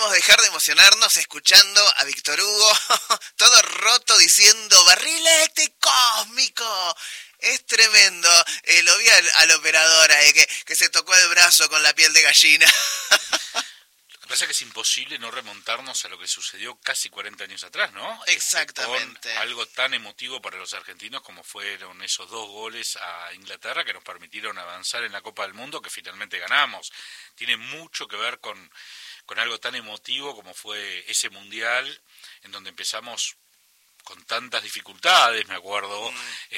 podemos dejar de emocionarnos escuchando a Víctor Hugo todo roto diciendo barrilete cósmico. Es tremendo. Lo vi al operador ahí que se tocó el brazo con la piel de gallina. Lo que pasa es que es imposible no remontarnos a lo que sucedió casi 40 años atrás, ¿no? Exactamente. Con algo tan emotivo para los argentinos como fueron esos 2 goles a Inglaterra que nos permitieron avanzar en la Copa del Mundo, que finalmente ganamos. Tiene mucho que ver con algo tan emotivo como fue ese Mundial, en donde empezamos con tantas dificultades, me acuerdo,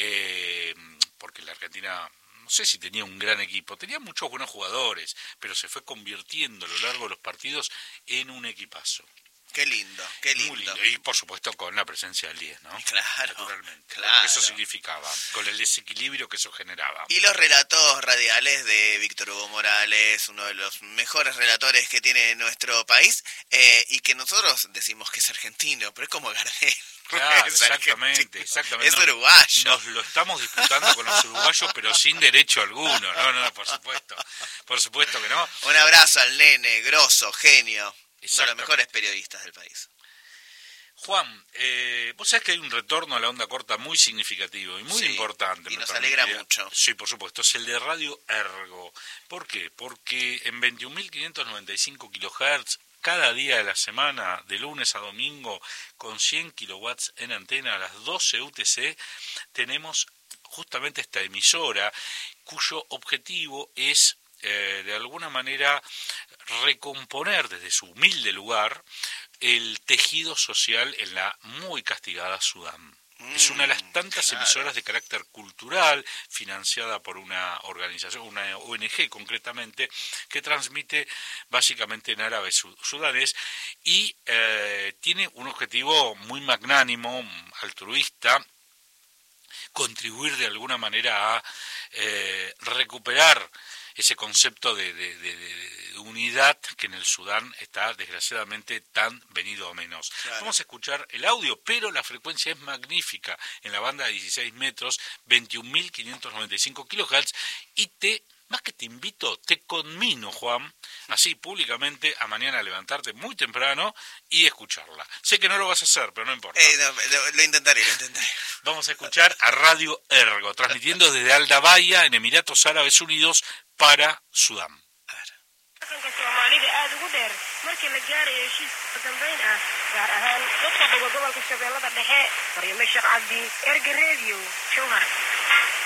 porque la Argentina, no sé si tenía un gran equipo, tenía muchos buenos jugadores, pero se fue convirtiendo a lo largo de los partidos en un equipazo. Qué lindo, qué lindo. Muy lindo. Y por supuesto con la presencia del 10, ¿no? Claro, naturalmente. claro. Con lo que eso significaba, con el desequilibrio que eso generaba. Y los relatos radiales de Víctor Hugo Morales, uno de los mejores relatores que tiene nuestro país, y que nosotros decimos que es argentino, pero es como Gardel. Claro, Es exactamente. Es uruguayo. Nos lo estamos disputando con los uruguayos, pero sin derecho alguno. No, por supuesto que no. Un abrazo al nene, grosso, genio. Uno de los mejores periodistas del país. Juan, vos sabés que hay un retorno a la onda corta muy significativo y muy importante. Y nos alegra mucho. Sí, por supuesto, es el de Radio Ergo. ¿Por qué? Porque en 21.595 kHz, cada día de la semana, de lunes a domingo, con 100 kilowatts en antena a las 12 UTC, tenemos justamente esta emisora cuyo objetivo es de alguna manera recomponer desde su humilde lugar el tejido social en la muy castigada Sudán. Es una de las tantas emisoras de carácter cultural, financiada por una organización, una ONG concretamente, que transmite básicamente en árabe sudanés y tiene un objetivo muy magnánimo, altruista, contribuir de alguna manera a recuperar ese concepto de unidad que en el Sudán está desgraciadamente tan venido a menos. Claro. Vamos a escuchar el audio, pero la frecuencia es magnífica en la banda de 16 metros, 21.595 kHz, y más que te invito, te conmino, Juan, así públicamente, a mañana levantarte muy temprano y escucharla. Sé que no lo vas a hacer, pero no importa. Lo intentaré. Vamos a escuchar a Radio Ergo, transmitiendo desde Aldabaya, en Emiratos Árabes Unidos, para Sudán. A ver. Soomaalida aad ugu dheer markii la gaarayo heshiis dambeyn ah gaar ahaan dadka gobolka Shabeellada Dhexe Maryamo Sheekh Cabdi Ergo Radio Jowhar